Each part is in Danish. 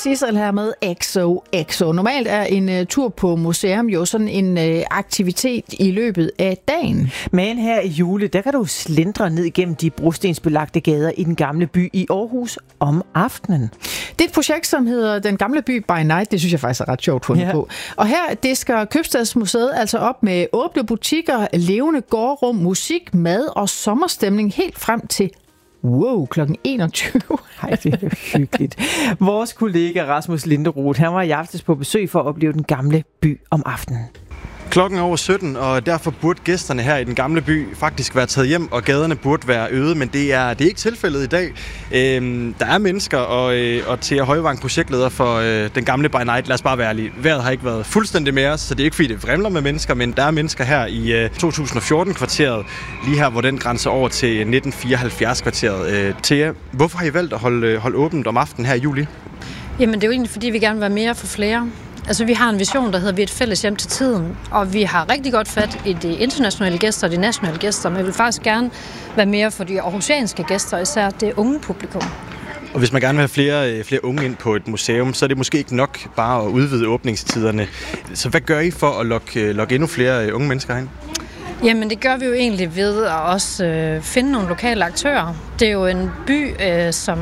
Sissel her med XOXO. Normalt er en tur på museum jo sådan en aktivitet i løbet af dagen. Men her i juli, der kan du slendre ned igennem de brostensbelagte gader i den gamle by i Aarhus om aftenen. Det er et projekt, som hedder Den Gamle By by Night. Det synes jeg faktisk er ret sjovt fundet på. Og her disker Købstadsmuseet altså op med åbne butikker, levende gårdrum, musik, mad og sommerstemning helt frem til kl. 21. Ej, det er hyggeligt. Vores kollega Rasmus Linderoth, han var i aftes på besøg for at opleve Den Gamle By om aftenen. Klokken er over 17, og derfor burde gæsterne her i Den Gamle By faktisk være taget hjem, og gaderne burde være øde, men det er ikke tilfældet i dag. Der er mennesker, og Thea Højvang, projektleder for Den Gamle By Night, lad os bare være ærlige. Vejret har ikke været fuldstændig med os, så det er ikke fordi, det vrimler med mennesker, men der er mennesker her i 2014-kvarteret, lige her, hvor den grænser over til 1974-kvarteret. Thea, hvorfor har I valgt at holde åbent om aftenen her i juli? Jamen, det er jo egentlig, fordi vi gerne vil være mere for flere. Altså, vi har en vision, der hedder, vi er et fælles hjem til tiden, og vi har rigtig godt fat i de internationale gæster og de nationale gæster, men vi vil faktisk gerne være mere for de aarhusianske gæster, især det unge publikum. Og hvis man gerne vil have flere unge ind på et museum, så er det måske ikke nok bare at udvide åbningstiderne. Så hvad gør I for at lokke endnu flere unge mennesker ind? Jamen, det gør vi jo egentlig ved at også finde nogle lokale aktører. Det er jo en by, som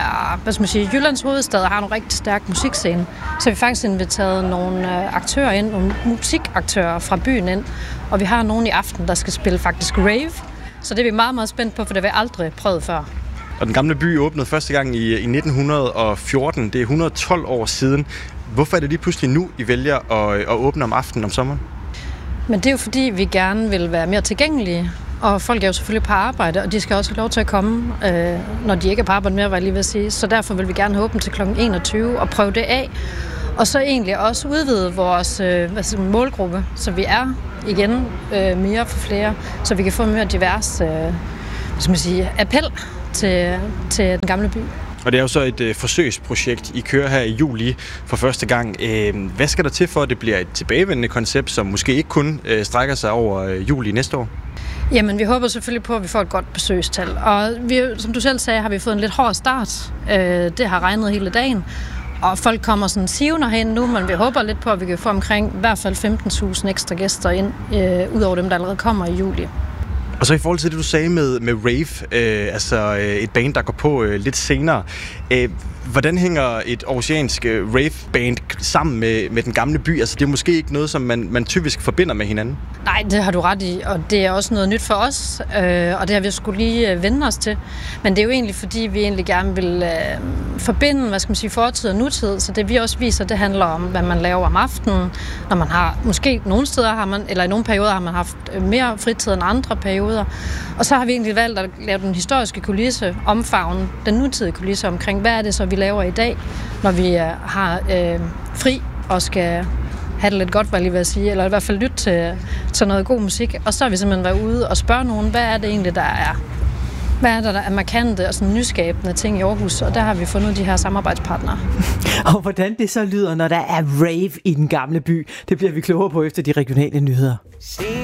er, Jyllands hovedstad har en rigtig stærk musikscene. Så vi faktisk inviteret nogle aktører ind, nogle musikaktører fra byen ind. Og vi har nogen i aften, der skal spille faktisk rave. Så det er vi meget, meget spændt på, for det har vi aldrig prøvet før. Og Den Gamle By åbnede første gang i 1914. Det er 112 år siden. Hvorfor er det lige pludselig nu, I vælger at åbne om aftenen om sommeren? Men det er jo fordi, vi gerne vil være mere tilgængelige, og folk er jo selvfølgelig på arbejde, og de skal også have lov til at komme, når de ikke er på arbejde mere, var jeg lige ved at sige. Så derfor vil vi gerne have åbent til kl. 21 og prøve det af, og så egentlig også udvide vores målgruppe, så vi er igen mere for flere, så vi kan få en mere divers appel til Den Gamle By. Og det er jo så et forsøgsprojekt, I kører her i juli for første gang. Hvad skal der til for, at det bliver et tilbagevendende koncept, som måske ikke kun strækker sig over juli næste år? Jamen, vi håber selvfølgelig på, at vi får et godt besøgstal. Og som du selv sagde, har vi fået en lidt hård start. Det har regnet hele dagen. Og folk kommer sådan sivende hen nu, men vi håber lidt på, at vi kan få omkring i hvert fald 15.000 ekstra gæster ind, ud over dem, der allerede kommer i juli. Og så i forhold til det, du sagde med rave, et band, der går på lidt senere. Hvordan hænger et aarhusiansk rave-band sammen med Den Gamle By? Altså, det er måske ikke noget, som man typisk forbinder med hinanden. Nej, det har du ret i, og det er også noget nyt for os, og det har vi skulle lige vende os til. Men det er jo egentlig, fordi vi egentlig gerne vil forbinde, fortid og nutid, så det vi også viser, det handler om, hvad man laver om aftenen, når man har, måske nogle steder har man, eller i nogle perioder har man haft mere fritid end andre perioder. Og så har vi egentlig valgt at lave den historiske kulisse, omfavne den nutidige kulisse omkring, hvad er det så, vi laver i dag, når vi har fri og skal have det lidt godt, hvad jeg lige vil sige, eller i hvert fald lytte til noget god musik. Og så har vi simpelthen været ude og spørge nogen, hvad er det egentlig, hvad er der er markante og sådan nyskabende ting i Aarhus, og der har vi fundet de her samarbejdspartnere. Og hvordan det så lyder, når der er rave i Den Gamle By, det bliver vi klogere på efter de regionale nyheder.